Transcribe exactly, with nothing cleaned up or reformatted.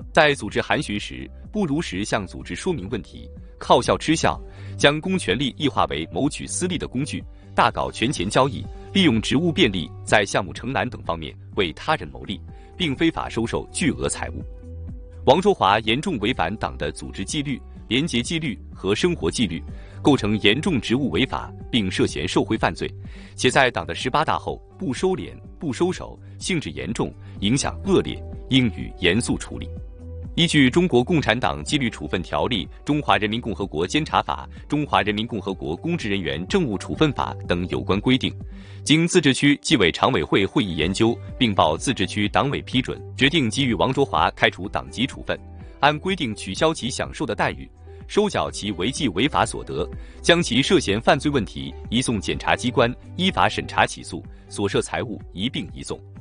则，在组织函询时，不如实向组织说明问题，靠效吃效，将公权力异化为谋取私利的工具，大搞权钱交易，利用职务便利在项目承揽等方面为他人谋利，并非法收受巨额财物。王卓华严重违反党的组织纪律、廉洁纪律和生活纪律，构成严重职务违法，并涉嫌受贿犯罪，且在党的十八大后不收敛、不收手，性质严重，影响恶劣，应予严肃处理。依据《中国共产党纪律处分条例》《中华人民共和国监察法》《中华人民共和国公职人员政务处分法》等有关规定，经自治区纪委常委会会议研究，并报自治区党委批准，决定给予王卓华开除党籍处分，按规定取消其享受的待遇，收缴其违纪违法所得，将其涉嫌犯罪问题移送检察机关依法审查起诉，所涉财物一并移送。